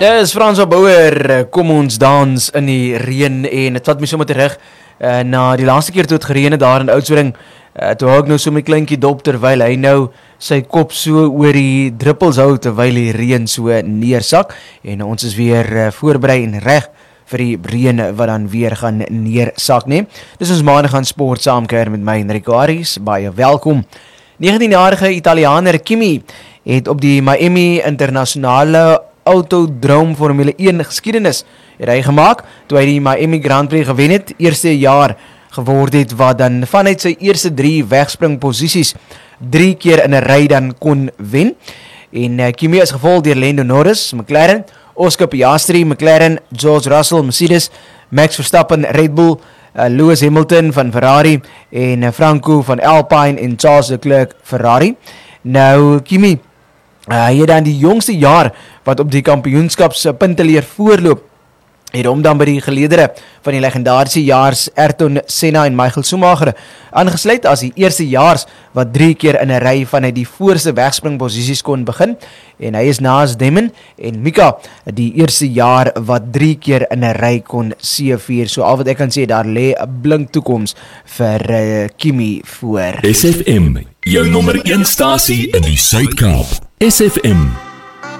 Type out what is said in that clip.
Dis Frans Bouwer, kom ons dans in die reën en het vat my sommer terug na die laaste keer toe het gereën het daar in Oudtshoorn. Toe hou ek nou so my kleintjie dop terwyl hy nou sy kop so oor die druppels hou terwyl die reën so neersak en ons is weer voorberei en reg vir die reën wat dan weer gaan neersak, nee. Dis ons maandag gaan sport saamkuier met my Enrico Aries, baie welkom. 19-jarige Italianer Kimi het op die Miami internasionale Autodrome Formule 1 geskiedenis het hy gemaak, toe hy die Miami Grand Prix gewen het, eerste jaar geword het, wat dan vanuit sy eerste 3 wegspringposisies 3 keer in 'n ry dan kon wen, en Kimi is gevolg deur Lando Norris, McLaren, Oscar Piastri, McLaren, George Russell, Mercedes, Max Verstappen, Red Bull, Lewis Hamilton van Ferrari, en Franco van Alpine en Charles Leclerc Ferrari. Nou, Kimi, hy het dan die jongste jaar wat op die kampioenskapspunteleer voorloop, het hom dan by die geleedere van die legendarische jaars Ayrton Senna en Michael Schumacher aangesluit as die eerste jaars wat 3 keer in 'n ry vanuit die voorste wegspringposisies kon begin, en hy is naas Damon en Mika die eerste jaar wat 3 keer in 'n ry kon seëvier. So al wat ek kan sê, daar lê 'n blink toekoms vir Kimi voor. SFM, jou nommer 1 stasie in die Suid-Kaap. SFM